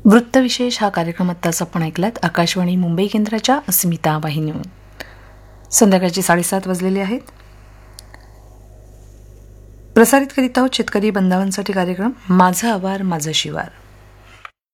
वृत्तविशेष हा कार्यक्रम आत्ताच आपण ऐकलात आकाशवाणी मुंबई केंद्राच्या अस्मिता वाहिनीवर. संध्याकाळची 7:30 वाजलेले आहेत. प्रसारित करीत आहोत शेतकरी बांधवांसाठी कार्यक्रम माझं आवार माझं शिवार.